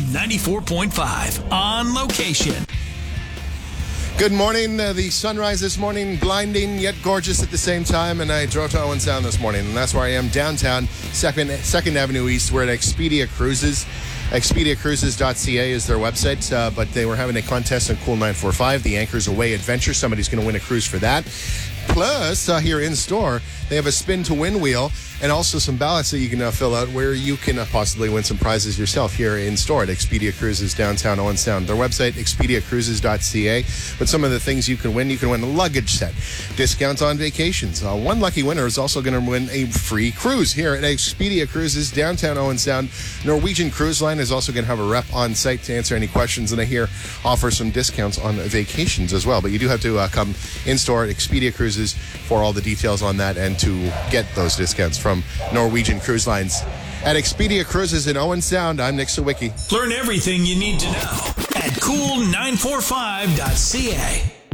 94.5 on location. Good morning. The sunrise this morning, blinding yet gorgeous at the same time, and I drove to Owen Sound this morning, and that's where I am, downtown, 2nd Avenue East. We're at Expedia Cruises. ExpediaCruises.ca is their website, but they were having a contest on Cool 945, the Anchors Away Adventure. Somebody's going to win a cruise for that. Plus, here in store, they have a spin to win wheel and also some ballots that you can fill out where you can possibly win some prizes yourself here in store at Expedia Cruises, downtown Owen Sound. Their website, ExpediaCruises.ca. But some of the things you can win a luggage set, discounts on vacations. One lucky winner is also going to win a free cruise here at Expedia Cruises, downtown Owen Sound. Norwegian Cruise Line is also going to have a rep on site to answer any questions, and I hear offer some discounts on vacations as well. But you do have to come in store at Expedia Cruises for all the details on that and to get those discounts from Norwegian Cruise Lines. At Expedia Cruises in Owen Sound, I'm Nick Sawicki. Learn everything you need to know at cool945.ca.